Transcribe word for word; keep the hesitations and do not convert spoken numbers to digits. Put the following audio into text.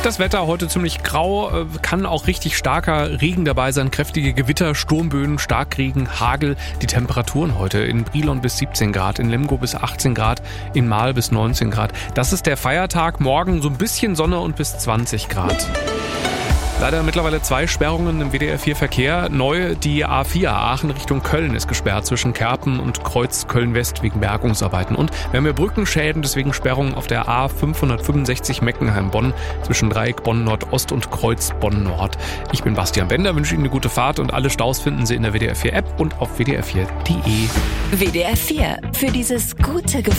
Das Wetter heute ziemlich grau, kann auch richtig starker Regen dabei sein, kräftige Gewitter, Sturmböen, Starkregen, Hagel. Die Temperaturen heute in Brilon bis siebzehn Grad, in Lemgo bis achtzehn Grad, in Marl bis neunzehn Grad. Das ist der Feiertag, morgen so ein bisschen Sonne und bis zwanzig Grad. Leider mittlerweile zwei Sperrungen im W D R vier Verkehr. Neu die A vier Aachen Richtung Köln ist gesperrt zwischen Kerpen und Kreuz Köln-West wegen Bergungsarbeiten. Und wir haben ja Brückenschäden, deswegen Sperrungen auf der A fünfhundertfünfundsechzig Meckenheim-Bonn zwischen Dreieck Bonn-Nord-Ost und Kreuz Bonn-Nord. Ich bin Bastian Bender, wünsche Ihnen eine gute Fahrt und alle Staus finden Sie in der W D R vier App und auf w d r vier punkt d e. W D R vier. Für dieses gute Gefühl.